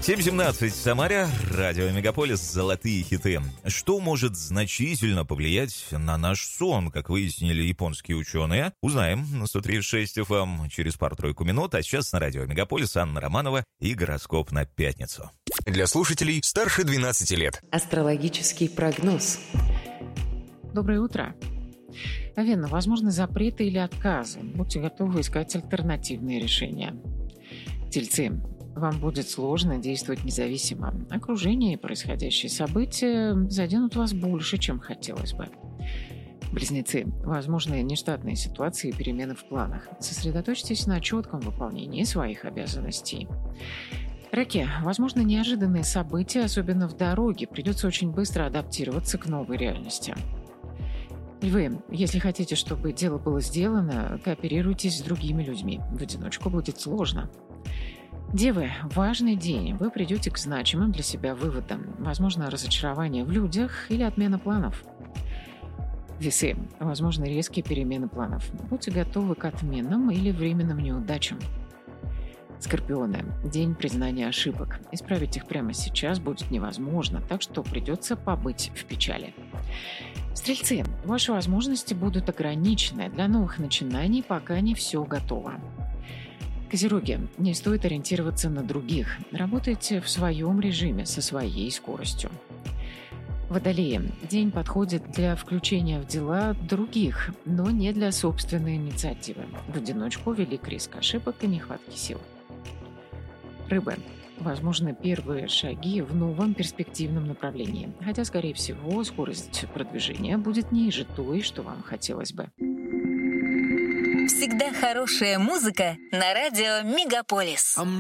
7:17 в Самаре, радио Мегаполис, золотые хиты. Что может значительно повлиять на наш сон, как выяснили японские ученые? Узнаем на 103.6 FM через пару-тройку минут. А сейчас на радио Мегаполис Анна Романова и гороскоп на пятницу. Для слушателей старше 12 лет. Астрологический прогноз. Доброе утро. Овен, возможны запреты или отказы. Будьте готовы искать альтернативные решения. Тельцы. Вам будет сложно действовать независимо. Окружение и происходящие события заденут вас больше, чем хотелось бы. Близнецы. Возможны нештатные ситуации и перемены в планах. Сосредоточьтесь на четком выполнении своих обязанностей. Раки. Возможно, неожиданные события, особенно в дороге. Придется очень быстро адаптироваться к новой реальности. Львы. Если хотите, чтобы дело было сделано, кооперируйтесь с другими людьми. В одиночку будет сложно. Девы, важный день. Вы придете к значимым для себя выводам. Возможно, разочарование в людях или отмена планов. Весы. Возможно, резкие перемены планов. Будьте готовы к отменам или временным неудачам. Скорпионы. День признания ошибок. Исправить их прямо сейчас будет невозможно, так что придется побыть в печали. Стрельцы. Ваши возможности будут ограничены. Для новых начинаний пока не все готово. Козероги. Не стоит ориентироваться на других. Работайте в своем режиме, со своей скоростью. Водолеи. День подходит для включения в дела других, но не для собственной инициативы. В одиночку велик риск ошибок и нехватки сил. Рыбы. Возможны первые шаги в новом перспективном направлении, хотя, скорее всего, скорость продвижения будет ниже той, что вам хотелось бы. Всегда хорошая музыка на радио Мегаполис.